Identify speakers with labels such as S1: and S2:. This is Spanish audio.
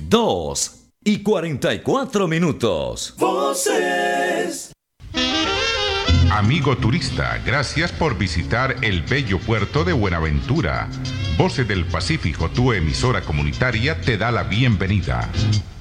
S1: 2:44.
S2: Voces.
S3: Amigo turista, gracias por visitar el bello puerto de Buenaventura. Voces del Pacífico, tu emisora comunitaria, te da la bienvenida.